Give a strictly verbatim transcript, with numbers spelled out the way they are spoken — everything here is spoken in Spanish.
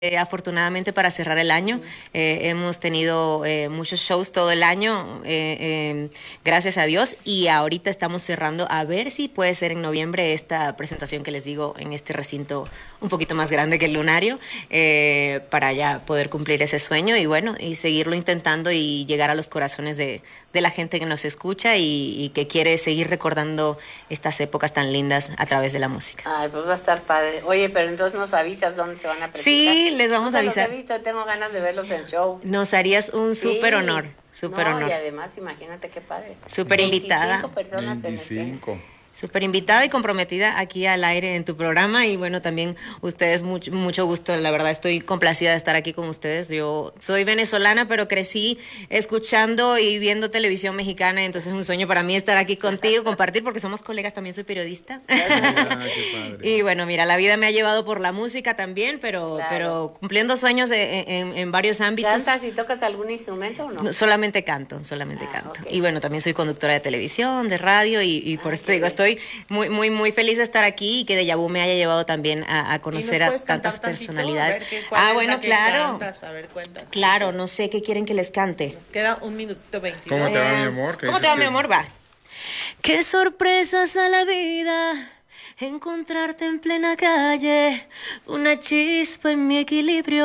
Eh, afortunadamente para cerrar el año, eh, hemos tenido eh, muchos shows todo el año, eh, eh, gracias a Dios, y ahorita estamos cerrando a ver si puede ser en noviembre esta presentación que les digo en este recinto un poquito más grande que el Lunario, eh, para ya poder cumplir ese sueño y bueno, y seguirlo intentando y llegar a los corazones de, de la gente que nos escucha y, y que quiere seguir recordando estas épocas tan lindas a través de la música. Ay, pues va a estar padre. Oye, pero entonces nos avisas dónde se van a presentar. Sí, les vamos no a avisar. Los he visto, tengo ganas de verlos en show. Nos harías un Sí. súper honor, súper no, honor. Y además, imagínate qué padre. Súper invitada. veinticinco personas veinticinco. en escena. Súper invitada y comprometida aquí al aire en tu programa y bueno, también ustedes mucho, mucho gusto, la verdad estoy complacida de estar aquí con ustedes. Yo soy venezolana, pero crecí escuchando y viendo televisión mexicana, entonces es un sueño para mí estar aquí contigo, compartir, porque somos colegas, también soy periodista. Ah, qué padre. Y bueno, mira, la vida me ha llevado por la música también, pero, Claro. pero cumpliendo sueños en, en, en varios ámbitos. ¿Cantas y tocas algún instrumento o no? No, solamente canto, solamente Ah, canto. ok. Y bueno, también soy conductora de televisión, de radio y, y por Ah, eso te qué digo, bien. estoy muy, muy, muy feliz de estar aquí y que Deja Vu me haya llevado también a, a conocer a puedes cantar tantas tantito? personalidades. A ver, ¿qué- cuál Ah, es bueno, la que claro. cantas? A ver, cuéntame. Claro, no sé qué quieren que les cante. Nos queda un minuto veintidós. ¿Cómo te va, Eh, mi amor? ¿Qué ¿Cómo te dices va, mi que- amor? Va. Qué sorpresas a la vida, encontrarte en plena calle, una chispa en mi equilibrio.